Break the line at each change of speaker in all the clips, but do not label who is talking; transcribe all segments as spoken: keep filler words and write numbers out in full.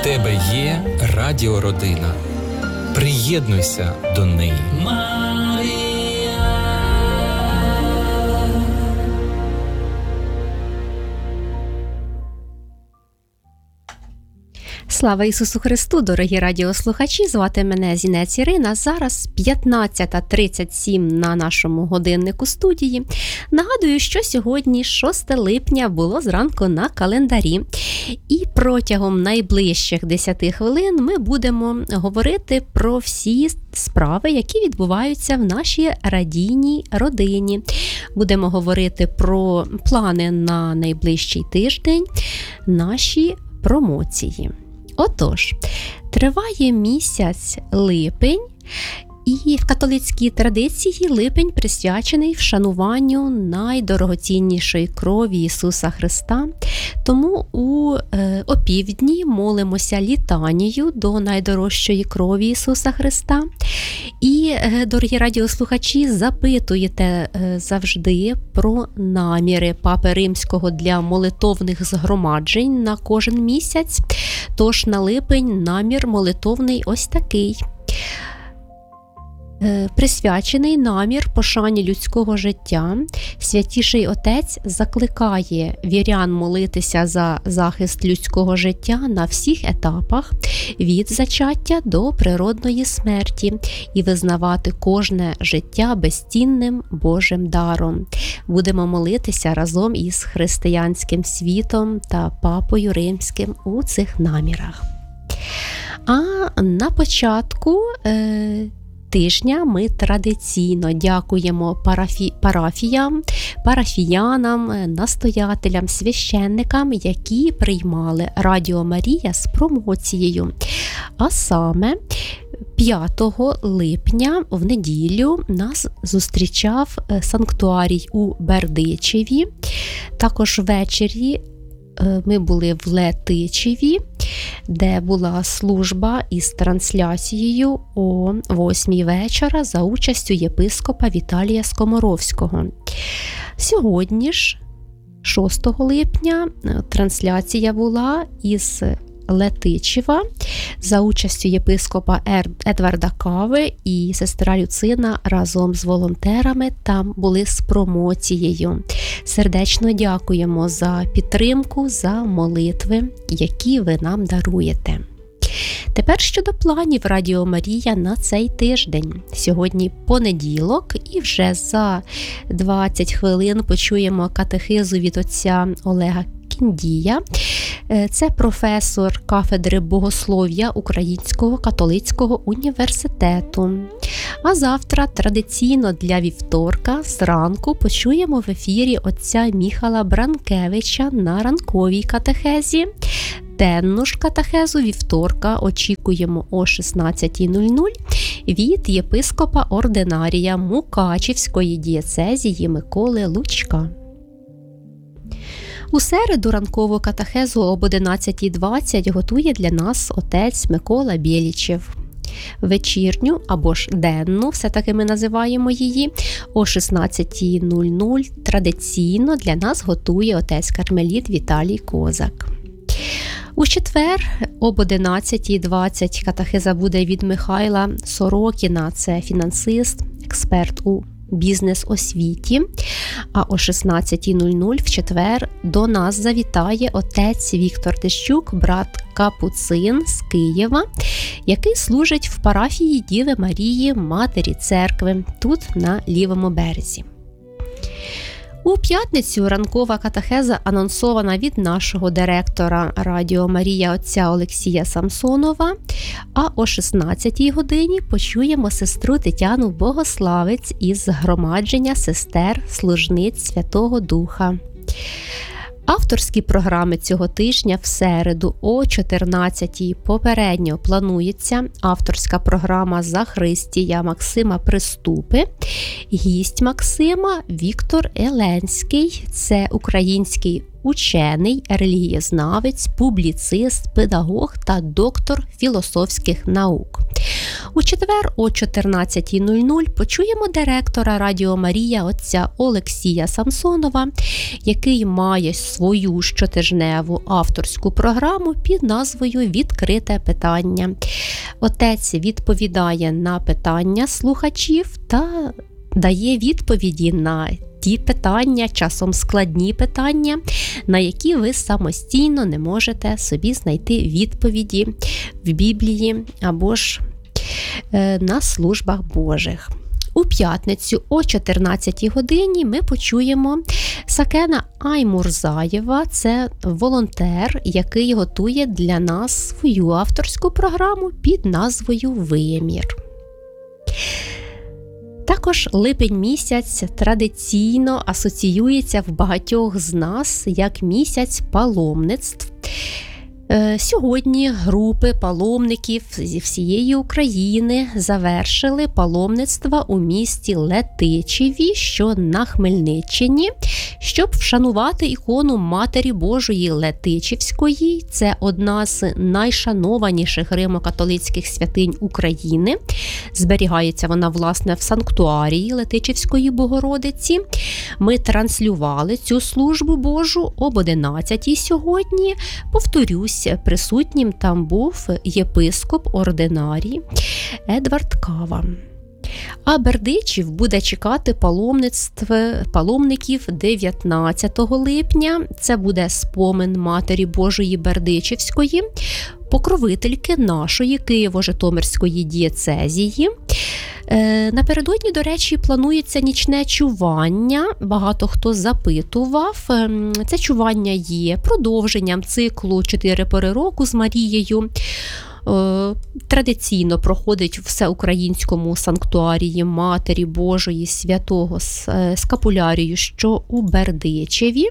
тебе є радіородина. Приєднуйся до неї.
Слава Ісусу Христу, дорогі радіослухачі! Звати мене Зінець Ірина. Зараз п'ятнадцята тридцять сім на нашому годиннику студії. Нагадую, що сьогодні шосте липня було зранку на календарі. І протягом найближчих десяти хвилин ми будемо говорити про всі справи, які відбуваються в нашій радійній родині. Будемо говорити про плани на найближчий тиждень, наші промоції. Отож, триває місяць липень, і в католицькій традиції липень присвячений вшануванню найдорогоціннішої крові Ісуса Христа. Тому у е, опівдні молимося літанію до найдорожчої крові Ісуса Христа. І, е, дорогі радіослухачі, запитуєте е, завжди про наміри Папи Римського для молитовних згромаджень на кожен місяць. Тож на липень намір молитовний ось такий. Присвячений намір пошані людського життя, Святіший Отець закликає вірян молитися за захист людського життя на всіх етапах від зачаття до природної смерті і визнавати кожне життя безцінним Божим даром. Будемо молитися разом із християнським світом та Папою Римським у цих намірах. А на початку е- тижня ми традиційно дякуємо парафі... парафіям, парафіянам, настоятелям, священникам, які приймали Радіо Марія з промоцією. А саме п'ятого липня в неділю нас зустрічав санктуарій у Бердичеві. Також ввечері ми були в Летичеві, де була служба із трансляцією о восьмій вечора за участю єпископа Віталія Скоморовського. Сьогодні ж, шостого липня, трансляція була із Летичева за участю єпископа Едварда Кави, і сестра Люцина разом з волонтерами там були з промоцією. Сердечно дякуємо за підтримку, за молитви, які ви нам даруєте. Тепер щодо планів Радіо Марія на цей тиждень. Сьогодні понеділок, і вже за двадцять хвилин почуємо катехизу від отця Олега Кіндія. Це професор кафедри богослов'я Українського католицького університету. А завтра традиційно для вівторка зранку почуємо в ефірі отця Міхала Бранкевича на ранковій катехезі. Денну ж катехезу вівторка очікуємо о шістнадцятій нуль нуль від єпископа ординарія Мукачівської дієцезії Миколи Лучка. У середу ранкову катехезу об одинадцятій двадцять готує для нас отець Микола Бєлічев. Вечірню або ж денну, все-таки ми називаємо її, о шістнадцятій нуль нуль традиційно для нас готує отець кармеліт Віталій Козак. У четвер об одинадцятій двадцять катехеза буде від Михайла Сорокіна, це фінансист, експерт у бізнес-освіті. А о шістнадцятій нуль нуль в четвер до нас завітає отець Віктор Тищук, брат Капуцин з Києва, який служить в парафії Діви Марії Матері Церкви, тут на лівому березі. У п'ятницю ранкова катехеза анонсована від нашого директора Радіо Марія отця Олексія Самсонова, а о шістнадцятій годині почуємо сестру Тетяну Богославець із згромадження сестер служниць Святого Духа. Авторські програми цього тижня в середу о чотирнадцятій попередньо планується авторська програма Захристія Максима Приступи. Гість Максима Віктор Еленський, це український учений, релігієзнавець, публіцист, педагог та доктор філософських наук. У четвер о чотирнадцятій нуль нуль почуємо директора Радіо Марія отця Олексія Самсонова, який має свою щотижневу авторську програму під назвою «Відкрите питання». Отець відповідає на питання слухачів та дає відповіді на ті питання, часом складні питання, на які ви самостійно не можете собі знайти відповіді в Біблії або ж на службах Божих. У п'ятницю о чотирнадцятій годині ми почуємо Сакена Аймурзаєва. Це волонтер, який готує для нас свою авторську програму під назвою «Вимір». Також липень місяць традиційно асоціюється в багатьох з нас як місяць паломництв. Сьогодні групи паломників зі всієї України завершили паломництва у місті Летичеві, що на Хмельниччині, щоб вшанувати ікону Матері Божої Летичівської. Це одна з найшанованіших римо-католицьких святинь України. Зберігається вона, власне, в санктуарії Летичівської Богородиці. Ми транслювали цю службу Божу об одинадцятій сьогодні. Повторюсь, присутнім там був єпископ ординарій Едвард Кава. А Бердичів буде чекати паломництв паломників дев'ятнадцятого липня. Це буде спомин Матері Божої Бердичівської, покровительки нашої Києво-Житомирської дієцезії. Напередодні, до речі, планується нічне чування. Багато хто запитував. Це чування є продовженням циклу «Чотири пори року» з Марією. Традиційно проходить в всеукраїнському санктуарії Матері Божої Святого Скапулярію, що у Бердичеві.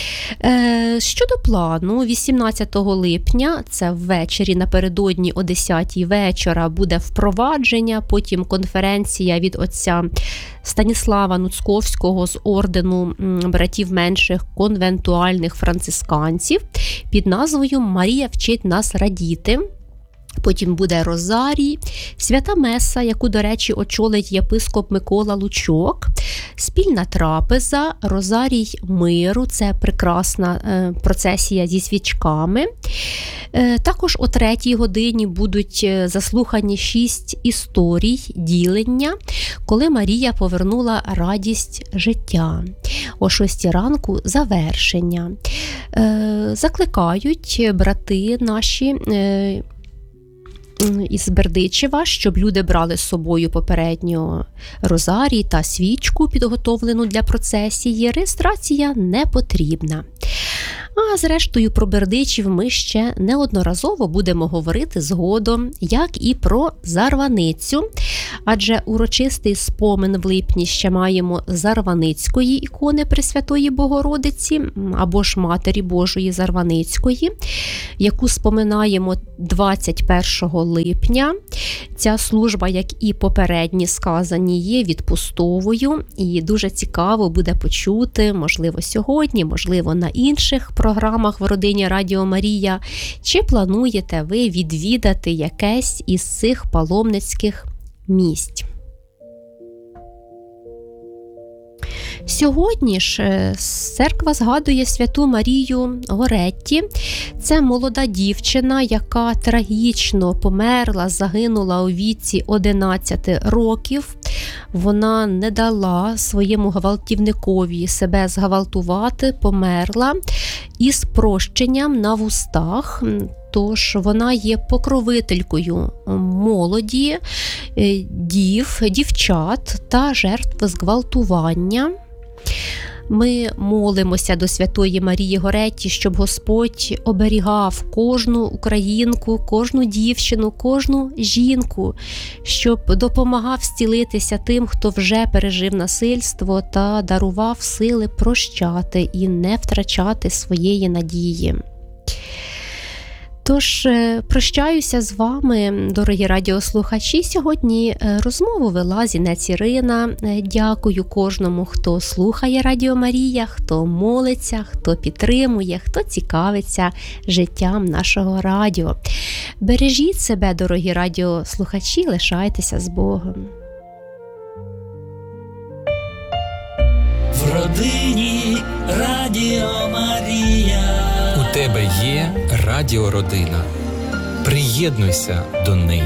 Щодо плану, вісімнадцятого липня, це ввечері напередодні о десятій вечора, буде впровадження, потім конференція від отця Станіслава Нуцьковського з ордену братів менших конвентуальних францисканців під назвою «Марія вчить нас радіти». Потім буде розарій, свята меса, яку, до речі, очолить єпископ Микола Лучок, спільна трапеза, розарій миру, це прекрасна е, процесія зі свічками. Е, також о третій годині будуть заслухані шість історій ділення, коли Марія повернула радість життя. О шостій ранку завершення. Е, закликають брати наші е, із Бердичева, щоб люди брали з собою попередньо розарій та свічку, підготовлену для процесії. Реєстрація не потрібна. А зрештою про Бердичів ми ще неодноразово будемо говорити згодом, як і про Зарваницю. Адже урочистий спомин в липні ще маємо Зарваницької ікони Пресвятої Богородиці, або ж Матері Божої Зарваницької, яку споминаємо двадцять першого липня. Ця служба, як і попередні сказані, є відпустовою, і дуже цікаво буде почути, можливо, сьогодні, можливо, на інших програмах в родині Радіо Марія, чи плануєте ви відвідати якесь із цих паломницьких місць. Сьогодні ж церква згадує святу Марію Горетті. Це молода дівчина, яка трагічно померла, загинула у віці одинадцяти років. Вона не дала своєму гвалтівникові себе зґвалтувати, померла із прощенням на вустах. Тож вона є покровителькою молоді, дів, дівчат та жертв зґвалтування. Ми молимося до Святої Марії Горетті, щоб Господь оберігав кожну українку, кожну дівчину, кожну жінку, щоб допомагав зцілитися тим, хто вже пережив насильство, та дарував сили прощати і не втрачати своєї надії. Тож, прощаюся з вами, дорогі радіослухачі. Сьогодні розмову вела Зінець Ірина. Дякую кожному, хто слухає Радіо Марія, хто молиться, хто підтримує, хто цікавиться життям нашого радіо. Бережіть себе, дорогі радіослухачі, лишайтеся з Богом.
В родині Радіо Марія.
У тебе є радіородина. Приєднуйся до неї.